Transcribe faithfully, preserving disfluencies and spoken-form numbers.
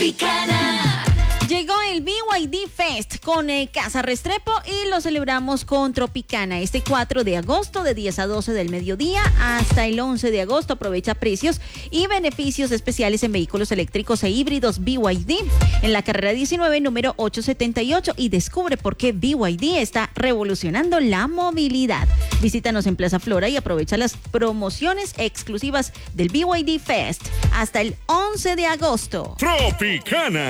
Tropicana. Llegó el B Y D Fest con eh, Casa Restrepo y lo celebramos con Tropicana. Este cuatro de agosto de diez a doce del mediodía hasta el once de agosto. Aprovecha precios y beneficios especiales en vehículos eléctricos e híbridos B Y D en la carrera diecinueve, número ochocientos setenta y ocho, y descubre por qué B Y D está revolucionando la movilidad. Visítanos en Plaza Flora y aprovecha las promociones exclusivas del B Y D Fest hasta el once de agosto. Tropicana.